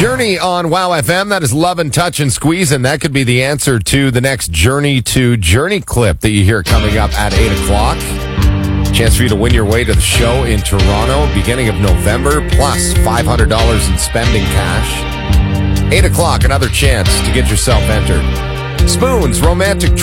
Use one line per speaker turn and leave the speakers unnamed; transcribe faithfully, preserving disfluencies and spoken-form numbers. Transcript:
Journey on Wow F M. That is Love and Touch and Squeeze, and that could be the answer to the next Journey to Journey clip that you hear coming up at eight o'clock. Chance for you to win your way to the show in Toronto, beginning of November, plus five hundred dollars in spending cash. eight o'clock, another chance to get yourself entered. Spoons, Romantic